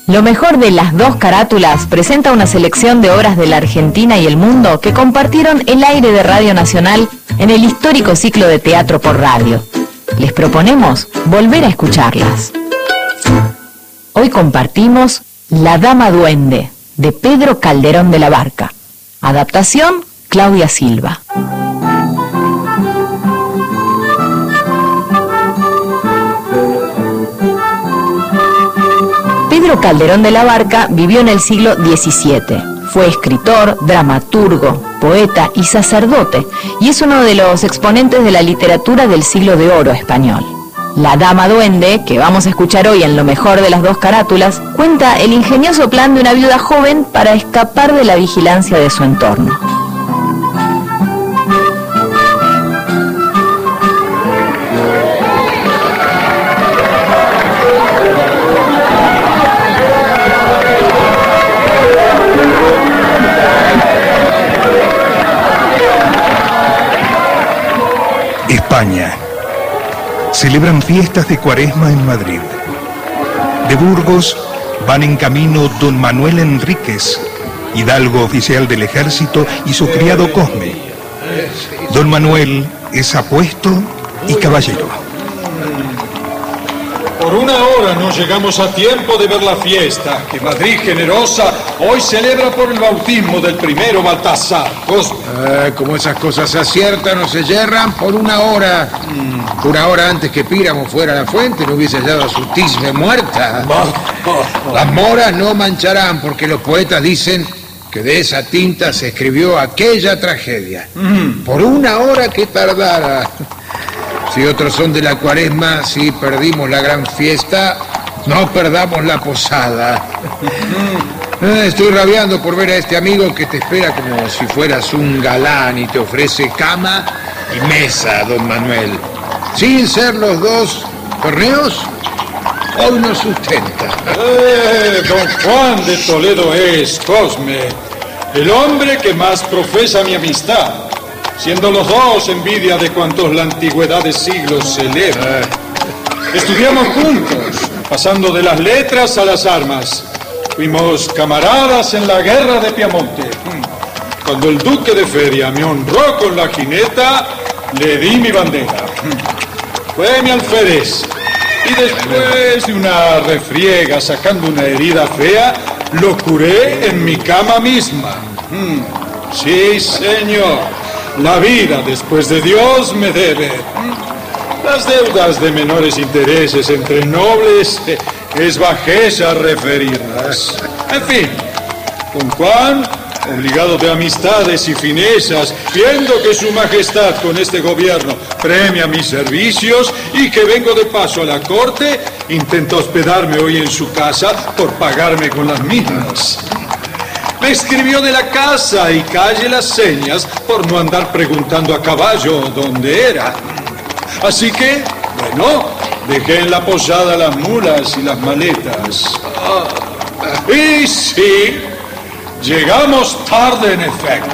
Lo mejor de las dos carátulas presenta una selección de obras de la Argentina y el mundo que compartieron el aire de Radio Nacional en el histórico ciclo de teatro por radio. Les proponemos volver a escucharlas. Hoy compartimos La Dama Duende, de Pedro Calderón de la Barca. Adaptación, Claudia Silva. Pedro Calderón de la Barca vivió en el siglo XVII. Fue escritor, dramaturgo, poeta y sacerdote, y es uno de los exponentes de la literatura del siglo de oro español. La Dama Duende, que vamos a escuchar hoy en lo mejor de las dos carátulas, cuenta el ingenioso plan de una viuda joven para escapar de la vigilancia de su entorno. España. Celebran fiestas de Cuaresma en Madrid. De Burgos van en camino don Manuel Enríquez, hidalgo oficial del ejército, y su criado Cosme. Don Manuel es apuesto y caballero. Por una hora no llegamos a tiempo de ver la fiesta que Madrid generosa hoy celebra por el bautismo del primero Baltasar. Como esas cosas se aciertan o se yerran, por una hora. Una hora antes que Píramo fuera a la fuente no hubiese hallado a su tisbe muerta. Las moras no mancharán porque los poetas dicen que de esa tinta se escribió aquella tragedia. Por una hora que tardara. Si otros son de la Cuaresma, si perdimos la gran fiesta, no perdamos la posada. Estoy rabiando por ver a este amigo que te espera como si fueras un galán y te ofrece cama y mesa, don Manuel. Sin ser los dos torneos, hoy nos sustenta. Don Juan de Toledo es, Cosme, el hombre que más profesa mi amistad, siendo los dos envidia de cuantos la antigüedad de siglos celebra. Estudiamos juntos, pasando de las letras a las armas. Fuimos camaradas en la guerra de Piamonte. Cuando el duque de Feria me honró con la jineta, le di mi bandera. Fue mi alférez. Y después de una refriega sacando una herida fea, lo curé en mi cama misma. Sí, señor. La vida después de Dios me debe. Las deudas de menores intereses entre nobles es bajeza referirlas. En fin, don Juan, obligado de amistades y finezas, viendo que su majestad con este gobierno premia mis servicios y que vengo de paso a la corte, intenta hospedarme hoy en su casa por pagarme con las mismas. Me escribió de la casa y calle las señas por no andar preguntando a caballo dónde era. Así que, bueno, dejé en la posada las mulas y las maletas. Y sí, llegamos tarde en efecto.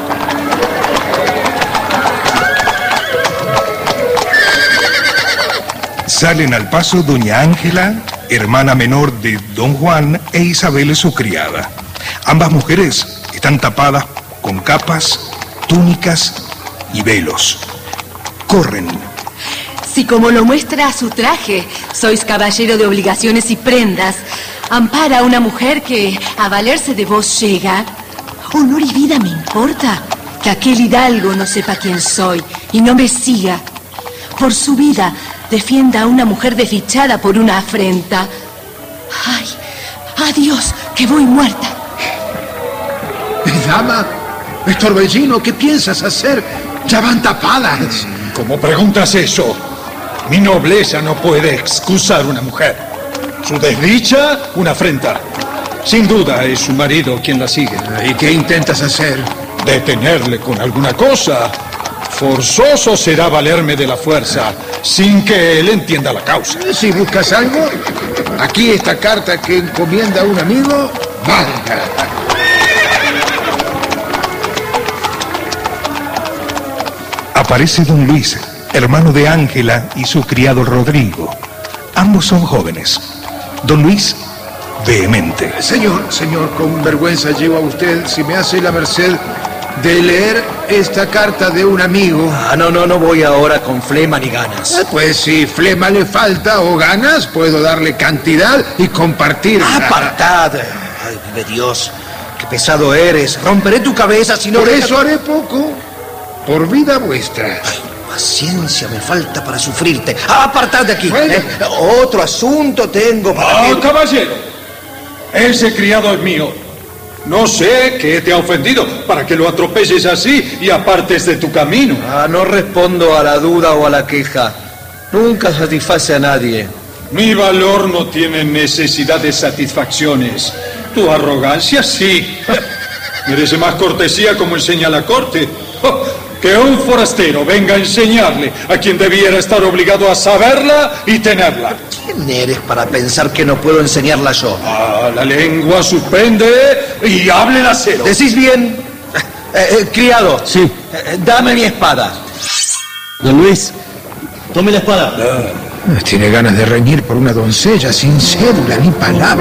Salen al paso doña Ángela, hermana menor de don Juan, e Isabel, su criada. Ambas mujeres están tapadas con capas, túnicas y velos. Corren. Si como lo muestra su traje, sois caballero de obligaciones y prendas, ampara a una mujer que a valerse de vos llega, honor y vida me importa que aquel hidalgo no sepa quién soy y no me siga. Por su vida defienda a una mujer desdichada por una afrenta. ¡Ay! ¡Adiós! Que voy muerta. Dama, Torbellino, ¿qué piensas hacer? Ya van tapadas. ¿Cómo preguntas eso? Mi nobleza no puede excusar una mujer. Su desdicha, una afrenta. Sin duda es su marido quien la sigue. ¿Y qué intentas hacer? Detenerle con alguna cosa. Forzoso será valerme de la fuerza, sin que él entienda la causa. Si buscas algo, aquí esta carta que encomienda a un amigo, valga. Aparece don Luis, hermano de Ángela y su criado Rodrigo. Ambos son jóvenes. Don Luis vehemente. Señor, con vergüenza llevo a usted, si me hace la merced de leer esta carta de un amigo. No voy ahora con flema ni ganas. Pues si flema le falta o ganas, puedo darle cantidad y compartir. ¡Apartad! ¡Ay, vive Dios! ¡Qué pesado eres! Romperé tu cabeza si no... Por eso haré poco, por vida vuestra. Ay, paciencia me falta para sufrirte. ¡Apartad de aquí! Bueno. Otro asunto tengo para ti. Caballero, ese criado es mío. No sé qué te ha ofendido para que lo atropelles así y apartes de tu camino. No respondo a la duda o a la queja. Nunca satisface a nadie. Mi valor no tiene necesidad de satisfacciones. Tu arrogancia sí. Merece más cortesía, como enseña la corte. Que un forastero venga a enseñarle a quien debiera estar obligado a saberla y tenerla. ¿Quién eres para pensar que no puedo enseñarla yo? La lengua suspende y hable el acero. ¿Decís bien? Criado. Sí. Dame mi espada. Don Luis, tome la espada. Tiene ganas de reñir por una doncella sin cédula ni palabra.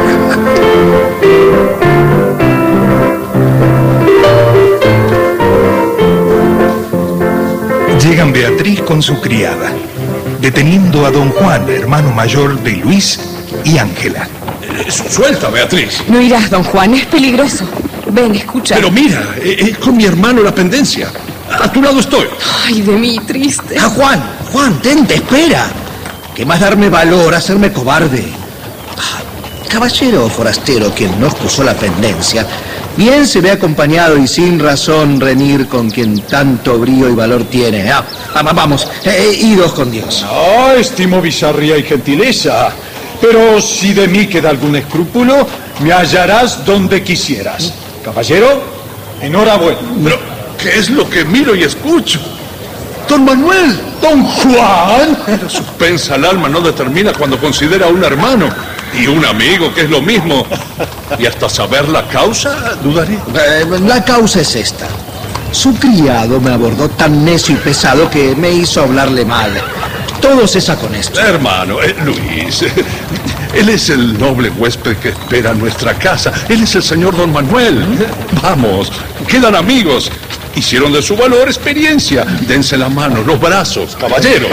Llegan Beatriz con su criada, deteniendo a don Juan, hermano mayor de Luis y Ángela. Suelta, Beatriz. No irás, don Juan, es peligroso. Ven, escucha. Pero mira, es con mi hermano la pendencia. A tu lado estoy. Ay, de mí, triste. Juan, tente, espera. ¿Qué más darme valor, hacerme cobarde? Caballero o forastero, quien no excusó la pendencia, bien se ve acompañado y sin razón reñir con quien tanto brío y valor tiene. Vamos, idos con Dios. Estimo bizarría y gentileza, pero si de mí queda algún escrúpulo, me hallarás donde quisieras. Caballero, enhorabuena. Pero, ¿qué es lo que miro y escucho? ¡Don Manuel! ¡Don Juan! La suspensa al alma no determina cuando considera a un hermano y un amigo, que es lo mismo. Y hasta saber la causa, dudaré. La causa es esta. Su criado me abordó tan necio y pesado que me hizo hablarle mal. Todo cesa con esto. Hermano, Luis, él es el noble huésped que espera nuestra casa. Él es el señor Don Manuel. Vamos, quedan amigos. Hicieron de su valor experiencia. Dense la mano, los brazos, caballeros.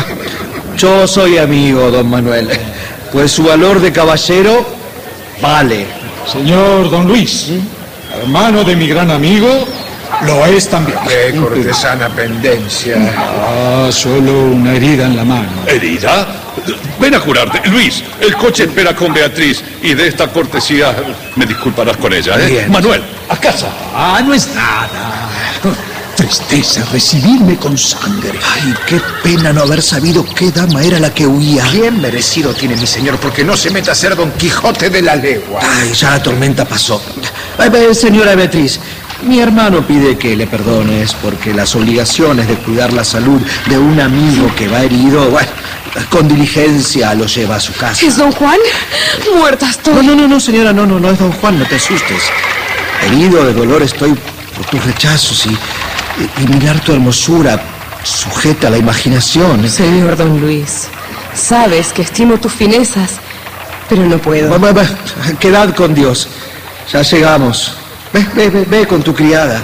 Yo soy amigo, don Manuel, pues su valor de caballero vale. Señor Don Luis, hermano de mi gran amigo, lo es también. Qué cortesana pendencia. Solo una herida en la mano. ¿Herida? Ven a curarte. Luis, el coche espera con Beatriz y de esta cortesía me disculparás con ella, ¿eh? Bien. Manuel, a casa. No es nada. Tristeza recibirme con sangre. Ay, qué pena no haber sabido qué dama era la que huía. Bien merecido tiene mi señor, porque no se meta a ser Don Quijote de la legua. Ay, ya la tormenta pasó. Señora Beatriz, mi hermano pide que le perdones porque las obligaciones de cuidar la salud de un amigo que va herido, bueno, con diligencia lo lleva a su casa. ¿Es don Juan? Muerta estoy. No, señora, no es don Juan, no te asustes. Herido de dolor estoy por tus rechazos y mirar tu hermosura sujeta a la imaginación. Señor don Luis, sabes que estimo tus finezas, pero no puedo. Quedad con Dios. Ya llegamos. Ve con tu criada.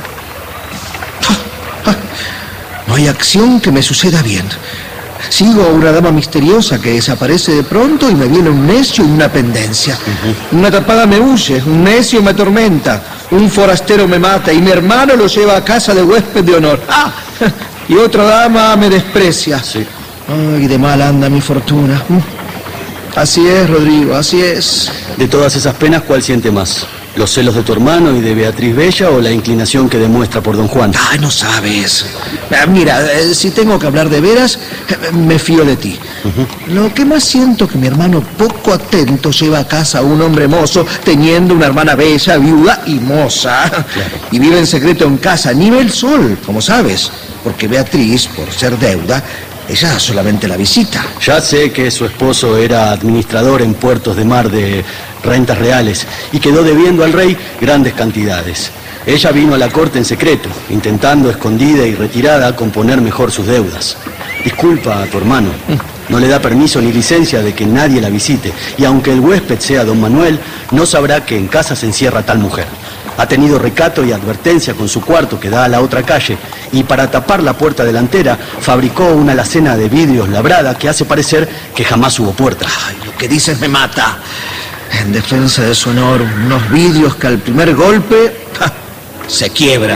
No hay acción que me suceda bien. Sigo a una dama misteriosa que desaparece de pronto y me viene un necio y una pendencia. Una tapada me huye, un necio me atormenta, un forastero me mata y mi hermano lo lleva a casa de huésped de honor. Y otra dama me desprecia. Sí. Ay, de mal anda mi fortuna. Así es, Rodrigo, así es. De todas esas penas, ¿cuál siente más? ¿Los celos de tu hermano y de Beatriz Bella o la inclinación que demuestra por don Juan? Ay, no sabes. Mira, si tengo que hablar de veras, me fío de ti. Lo que más siento que mi hermano poco atento lleva a casa a un hombre mozo, teniendo una hermana bella, viuda y moza. Claro. Y vive en secreto en casa, ni ve el sol, como sabes. Porque Beatriz, por ser deuda, ella solamente la visita. Ya sé que su esposo era administrador en puertos de mar de rentas reales y quedó debiendo al rey grandes cantidades. Ella vino a la corte en secreto, intentando escondida y retirada componer mejor sus deudas. Disculpa a tu hermano. No le da permiso ni licencia de que nadie la visite. Y aunque el huésped sea don Manuel, no sabrá que en casa se encierra tal mujer. Ha tenido recato y advertencia con su cuarto que da a la otra calle. Y para tapar la puerta delantera, fabricó una alacena de vidrios labrada que hace parecer que jamás hubo puerta. Ay, lo que dices me mata. En defensa de su honor, unos vidrios que al primer golpe se quiebran.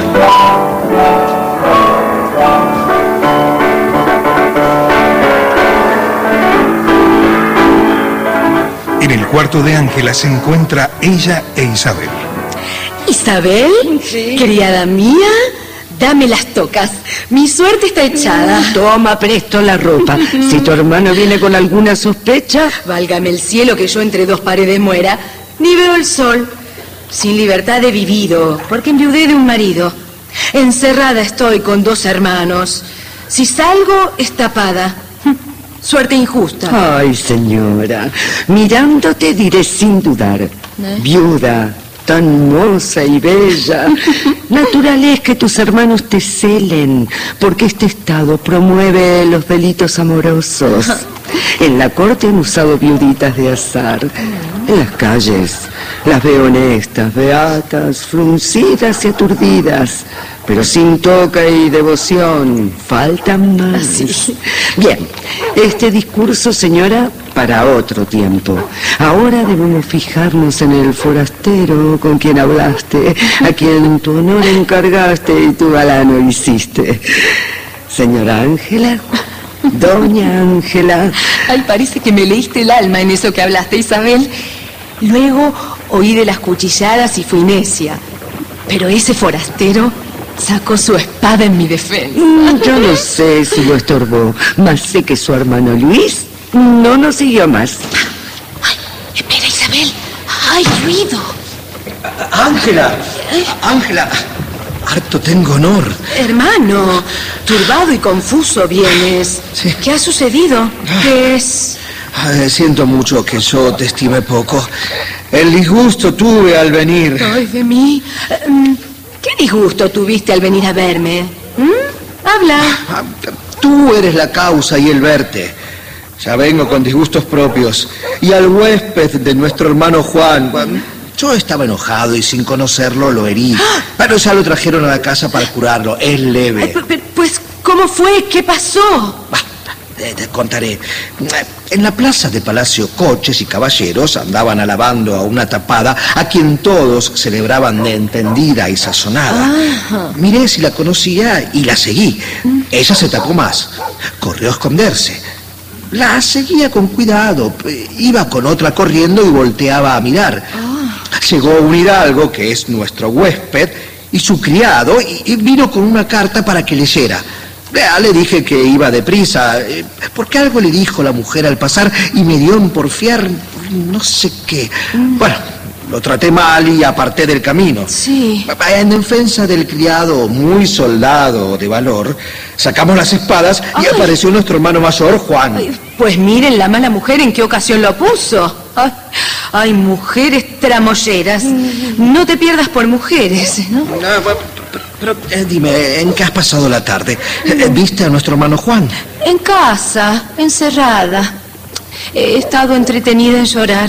En el cuarto de Ángela se encuentra ella e Isabel. ¿Isabel? Sí. Criada mía, dame las tocas. Mi suerte está echada. Toma presto la ropa. Si tu hermano viene con alguna sospecha... Válgame el cielo que yo entre dos paredes muera. Ni veo el sol. Sin libertad he vivido, porque enviudé de un marido. Encerrada estoy con 2 hermanos. Si salgo, es tapada. Suerte injusta. Ay, señora, mirándote diré sin dudar. Viuda, tan moza y bella. Natural es que tus hermanos te celen, porque este estado promueve los delitos amorosos. En la corte han usado viuditas de azar. En las calles las veo honestas, beatas, fruncidas y aturdidas, pero sin toca y devoción. Faltan más. Sí. Bien, este discurso, señora, para otro tiempo. Ahora debemos fijarnos en el forastero con quien hablaste, a quien tu honor encargaste y tu galano hiciste. Señora Ángela, doña Ángela. Ay, parece que me leíste el alma en eso que hablaste, Isabel. Luego oí de las cuchilladas y fui necia. Pero ese forastero sacó su espada en mi defensa. Yo no sé si lo estorbó, mas sé que su hermano Luis no nos siguió más. Ay, espera, Isabel. ¡Hay ruido! Ángela, Ángela, harto tengo honor. Hermano, turbado y confuso vienes. Sí. ¿Qué ha sucedido? ¿Qué es? Siento mucho que yo te estimé poco. El disgusto tuve al venir. Ay, de mí. ¿Qué disgusto tuviste al venir a verme? Habla. Tú eres la causa y el verte. Ya vengo con disgustos propios. Y al huésped de nuestro hermano Juan, yo estaba enojado y sin conocerlo lo herí. Pero ya lo trajeron a la casa para curarlo. Es leve. Pues, ¿cómo fue? ¿Qué pasó? Te contaré. En la plaza de Palacio, coches y caballeros andaban alabando a una tapada a quien todos celebraban de entendida y sazonada. Miré si la conocía y la seguí. Ella se tapó más. Corrió a esconderse. La seguía con cuidado. Iba con otra corriendo y volteaba a mirar. Llegó un hidalgo, que es nuestro huésped, y su criado, y vino con una carta para que leyera. Le dije que iba deprisa, porque algo le dijo la mujer al pasar y me dio en porfiar no sé qué. Bueno, lo traté mal y aparté del camino. Sí. En defensa del criado, muy soldado de valor, sacamos las espadas y apareció nuestro hermano mayor, Juan. Pues miren la mala mujer en qué ocasión lo puso. Ay, mujeres tramolleras. No te pierdas por mujeres, ¿no? Pero dime, ¿en qué has pasado la tarde? ¿Viste a nuestro hermano Juan? En casa, encerrada. He estado entretenida en llorar.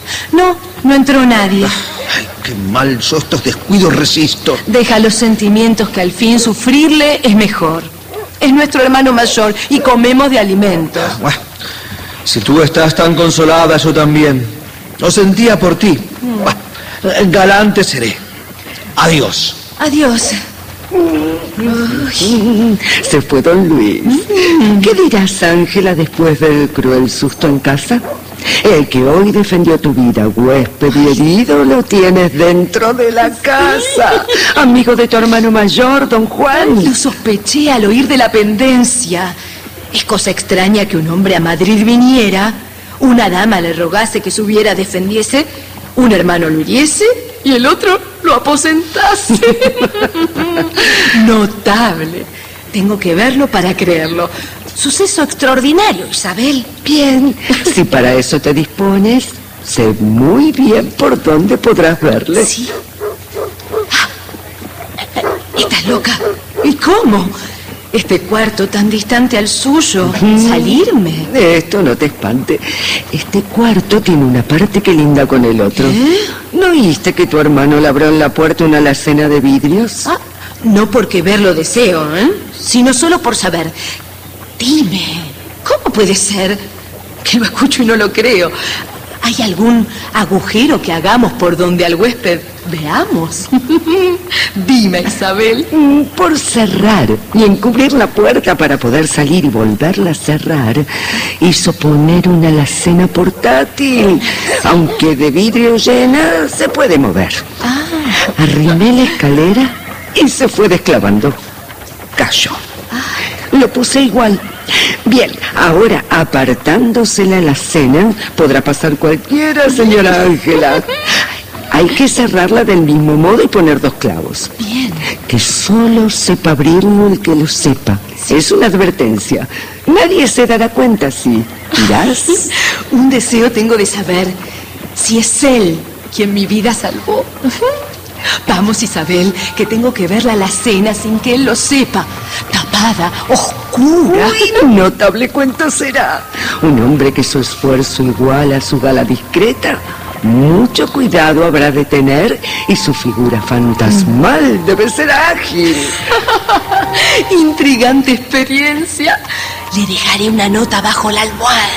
No entró nadie. Ay, qué mal, yo estos descuidos resisto. Deja los sentimientos, que al fin sufrirle es mejor. Es nuestro hermano mayor y comemos de alimentos. Bueno, si tú estás tan consolada, yo también. Lo sentía por ti. Bueno, galante seré. Adiós. Adiós. Se fue don Luis. ¿Qué dirás, Ángela, después del cruel susto en casa? El que hoy defendió tu vida, huésped y herido, lo tienes dentro de la casa. Amigo de tu hermano mayor, don Juan. Lo sospeché al oír de la pendencia. Es cosa extraña que un hombre a Madrid viniera, una dama le rogase que subiera defendiese, un hermano lo hiriese y el otro lo aposentase. Notable. Tengo que verlo para creerlo. Suceso extraordinario, Isabel. Bien, si para eso te dispones, sé muy bien por dónde podrás verle. Sí. Estás loca. ¿Y cómo? Este cuarto tan distante al suyo. Salirme. Esto no te espante. Este cuarto tiene una parte que linda con el otro. ¿No oíste que tu hermano labró en la puerta una alacena de vidrios? Ah, no porque verlo deseo, sino solo por saber. Dime, ¿cómo puede ser? Que lo escucho y no lo creo. ¿Hay algún agujero que hagamos por donde al huésped veamos? Dime, Isabel. Por cerrar y encubrir la puerta para poder salir y volverla a cerrar, hizo poner una alacena portátil. Aunque de vidrio llena, se puede mover. Arrimé la escalera y se fue desclavando. Cayó. Lo puse igual. Bien, ahora apartándose la alacena, podrá pasar cualquiera, señora Ángela. Hay que cerrarla del mismo modo y poner 2 clavos. Bien. Que solo sepa abrirlo el que lo sepa. Es una advertencia. Nadie se dará cuenta si irás. Un deseo tengo de saber si es él quien mi vida salvó. Vamos, Isabel, que tengo que ver la alacena sin que él lo sepa. Tapada, oscura. Uy, notable cuento será. Un hombre que su esfuerzo iguala a su gala discreta. Mucho cuidado habrá de tener y su figura fantasmal debe ser ágil. Intrigante experiencia. Le dejaré una nota bajo la almohada.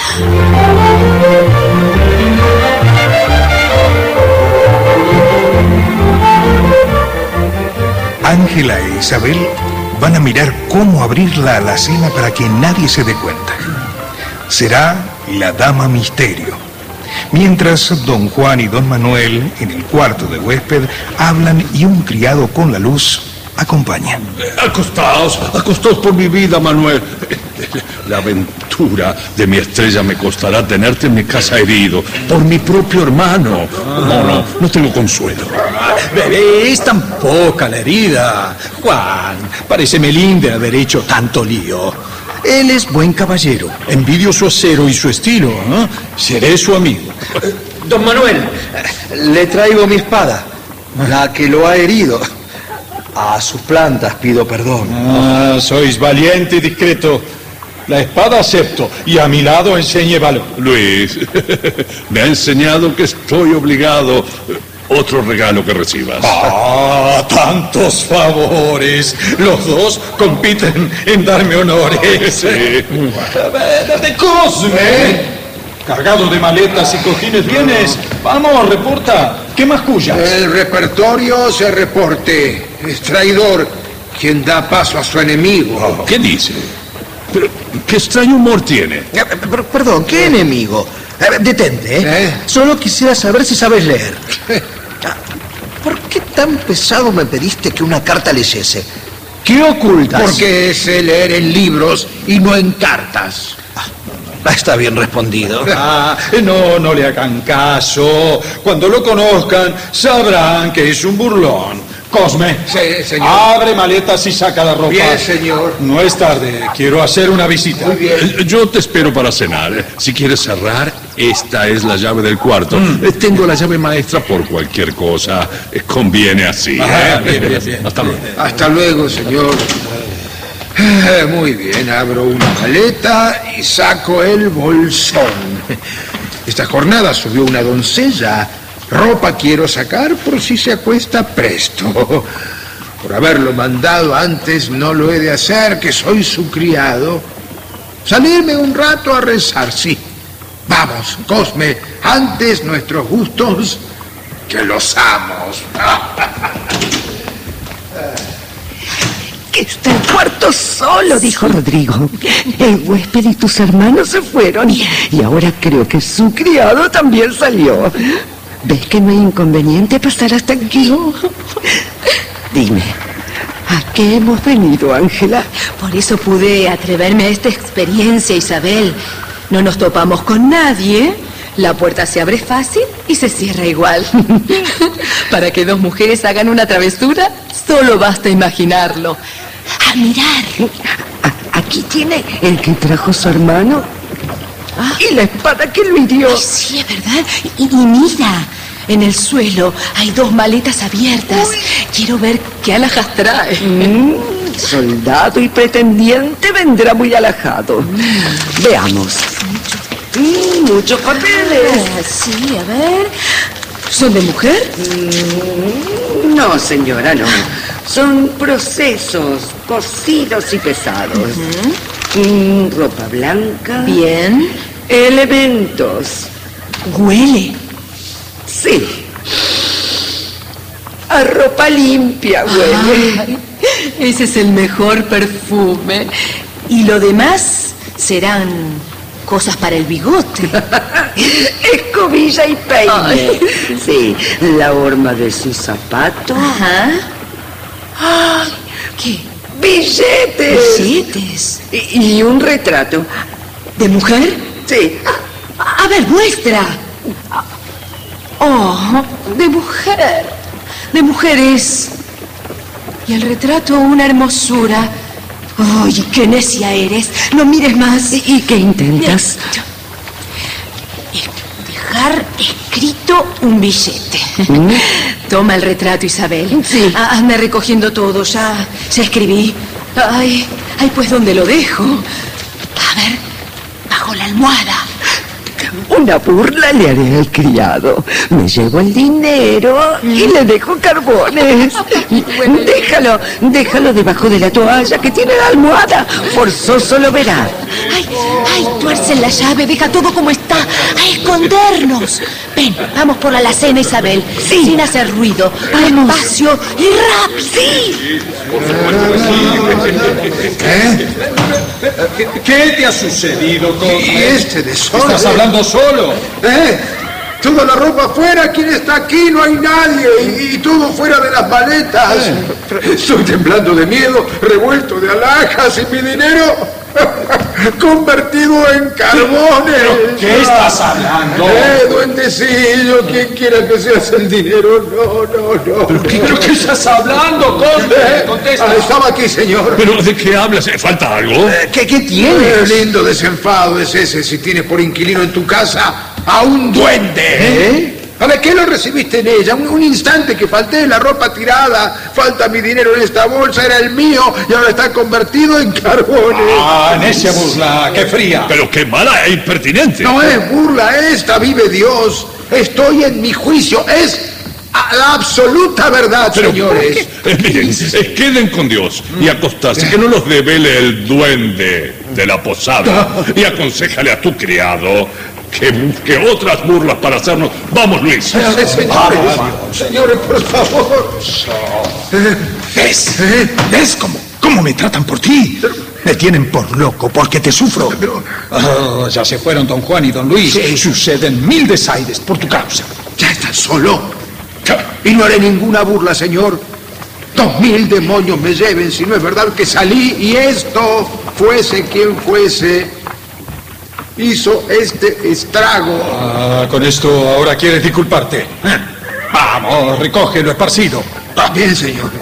Ángela e Isabel van a mirar cómo abrir la alacena para que nadie se dé cuenta. Será la dama misterio. Mientras don Juan y don Manuel, en el cuarto de huésped, hablan y un criado con la luz acompaña. Acostaos por mi vida, Manuel. La aventura de mi estrella me costará tenerte en mi casa herido por mi propio hermano. No tengo consuelo. Bebé, es tan poca la herida. Juan, parece melindre haber hecho tanto lío. Él es buen caballero. Envidio su acero y su estilo, ¿no? Seré su amigo. Don Manuel, le traigo mi espada, la que lo ha herido. A sus plantas pido perdón. Sois valiente y discreto. La espada acepto y a mi lado enseñe valor. Luis, me ha enseñado que estoy obligado. Otro regalo que recibas. Tantos favores. Los dos compiten en darme honores. Sí. ¡De Cosme! Cargado de maletas y cojines vienes. Vamos, reporta. ¿Qué más cuyas? El repertorio se reporte. Es traidor quien da paso a su enemigo. ¿Qué dice? Pero, ¿qué extraño humor tiene? Perdón, ¿qué enemigo? Detente, ¿eh? Solo quisiera saber si sabes leer. ¿Por qué tan pesado me pediste que una carta leyese? ¿Qué ocultas? Porque sé leer en libros y no en cartas. Está bien respondido. No le hagan caso. Cuando lo conozcan, sabrán que es un burlón. Cosme, Sí, señor. Abre maletas y saca la ropa. Bien, señor. No es tarde, quiero hacer una visita. Muy bien. Yo te espero para cenar. Si quieres cerrar, esta es la llave del cuarto. Tengo la llave maestra por cualquier cosa. Conviene así. Bien. Hasta luego. Hasta luego, señor. Muy bien, abro una maleta y saco el bolsón. Esta jornada subió una doncella. Ropa quiero sacar por si se acuesta presto. Por haberlo mandado antes no lo he de hacer, que soy su criado. Salirme un rato a rezar, sí. Vamos, Cosme, antes nuestros gustos que los amos. Que está el cuarto solo, dijo Rodrigo. El huésped y tus hermanos se fueron. Y ahora creo que su criado también salió. ¿Ves que no hay inconveniente pasar hasta aquí? Dime, ¿a qué hemos venido, Ángela? Por eso pude atreverme a esta experiencia, Isabel. No nos topamos con nadie. La puerta se abre fácil y se cierra igual. Para que dos mujeres hagan una travesura, solo basta imaginarlo. ¡A mirar! Aquí tiene el que trajo su hermano y la espada que lo hirió. Ay, sí, es verdad. Y mira, en el suelo hay dos maletas abiertas. Quiero ver qué alhajas trae. El soldado y pretendiente vendrá muy alajado. Veamos. Muchos papeles. Sí, a ver. ¿Son de mujer? No, señora, no. Son procesos cocidos y pesados. Ropa blanca. Bien. Elementos. Huele. Sí. A ropa limpia huele. Ay, ese es el mejor perfume. Y lo demás serán cosas para el bigote. Escobilla y peine. Ay. Sí, la horma de sus zapatos. Ajá. Ay, ¿qué? Billetes. Billetes. Y un retrato. ¿De mujer? Sí. A ver, muestra. Oh, de mujer. De mujeres. Y el retrato, una hermosura. ¡Ay, qué necia eres! No mires más. ¿Y qué intentas? Dejar escrito un billete. Toma el retrato, Isabel. Sí. Hazme recogiendo todo. Ya escribí. Ay, pues ¿dónde lo dejo? A ver, bajo la almohada. Una burla le haré al criado. Me llevo el dinero y le dejo carbones. Déjalo debajo de la toalla que tiene la almohada. Forzoso lo verá. Ay, tuerce la llave, deja todo como está. A escondernos. Ven, vamos por la alacena, Isabel. Sí. Sin hacer ruido. Despacio y rápido. Sí. ¿Qué te ha sucedido, Cosme? ¿Y este desorden? ¿Estás hablando solo? Toda la ropa afuera, ¿quién está aquí? No hay nadie. Y todo fuera de las maletas. Estoy temblando de miedo, revuelto de alhajas y mi dinero convertido en carbones. ¿Pero qué estás hablando? Duendecillo, quien quiera que seas el dinero. No. ¿Pero qué estás hablando, Cosme? Contesta. Estaba aquí, señor. ¿Pero de qué hablas? ¿Falta algo? ¿Qué tienes? Lindo desenfado es ese si tienes por inquilino en tu casa a un duende. A ver, ¿qué lo recibiste en ella? Un instante que falté, la ropa tirada, falta mi dinero en esta bolsa, era el mío y ahora está convertido en carbones. Necia burla, qué fría. Pero qué mala e impertinente. No es burla esta, vive Dios. Estoy en mi juicio, es la absoluta verdad, pero, señores. Miren, queden con Dios y acostarse, que no los devele el duende de la posada. Y aconsejale a tu criado que busque otras burlas para hacernos. Vamos, Luis. Señores, por favor. ¿Ves cómo me tratan por ti? Me tienen por loco, porque te sufro. Ya se fueron don Juan y don Luis. Sí. Suceden 1000 desaires por tu causa. Ya estás solo. Y no haré ninguna burla, señor. 2000 demonios me lleven si no es verdad que salí y esto, fuese quien fuese, hizo este estrago. Con esto ahora quieres disculparte. Vamos, recoge lo esparcido. Bien, señor.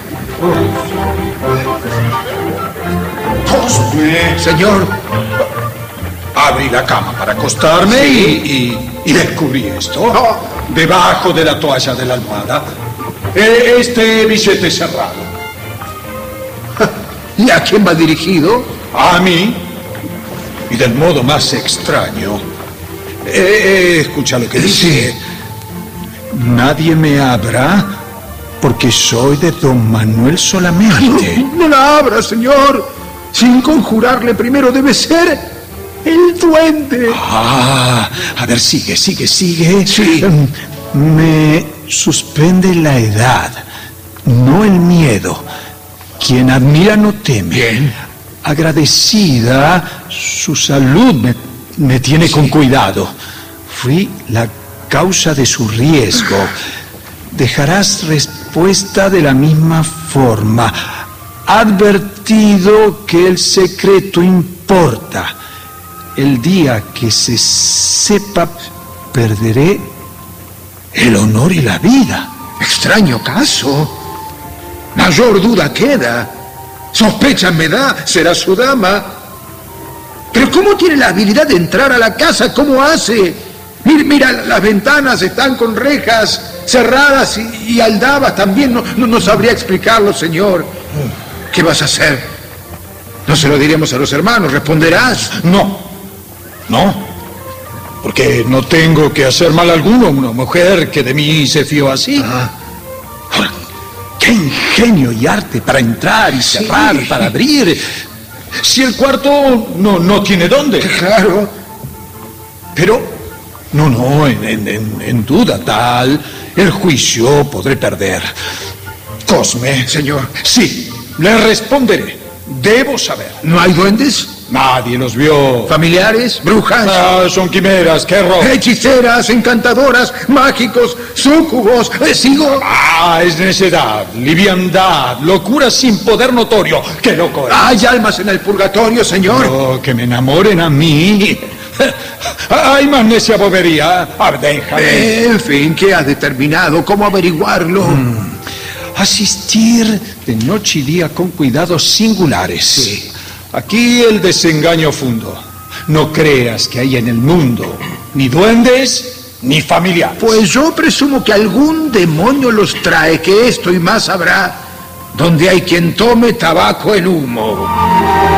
Cosme. Señor. Abrí la cama para acostarme y descubrí esto. Debajo de la toalla de la almohada. Este billete cerrado. ¿Y a quién va dirigido? A mí. Y del modo más extraño. Escucha lo que dice. Nadie me abra porque soy de don Manuel solamente. No la abra, señor. Sin conjurarle primero debe ser el duende. A ver, sigue. Sí. Me suspende la edad, no el miedo. Quien admira no teme. Bien. Agradecida, su salud me tiene con cuidado. Fui la causa de su riesgo. Dejarás respuesta de la misma forma. Advertido que el secreto importa. El día que se sepa, perderé el honor y la vida. Extraño caso. Mayor duda queda. Sospecha me da, será su dama. Pero ¿cómo tiene la habilidad de entrar a la casa? ¿Cómo hace? Mira, las ventanas están con rejas cerradas y aldabas también. No sabría explicarlo, señor. ¿Qué vas a hacer? No se lo diremos a los hermanos, ¿responderás? No, porque no tengo que hacer mal alguno a una mujer que de mí se fió así. Ahora, qué ingenio y arte para entrar y cerrar, para abrir. Si el cuarto no tiene dónde. Claro. Pero, en duda tal, el juicio podré perder. Cosme. Señor. Sí, le responderé. Debo saber. ¿No hay duendes? Nadie los vio. ¿Familiares? ¿Brujas? Son quimeras, qué error. Hechiceras, encantadoras, mágicos, súcubos. ¿Sigo? Es necedad, liviandad, locura sin poder notorio. ¡Qué loco es! ¿Hay almas en el purgatorio, señor? Oh, que me enamoren a mí. Hay más necia bobería. Déjame. En fin, ¿qué has determinado? ¿Cómo averiguarlo? Asistir de noche y día con cuidados singulares. Sí. Aquí el desengaño fundo. No creas que hay en el mundo ni duendes ni familiares. Pues yo presumo que algún demonio los trae, que esto y más habrá donde hay quien tome tabaco en humo.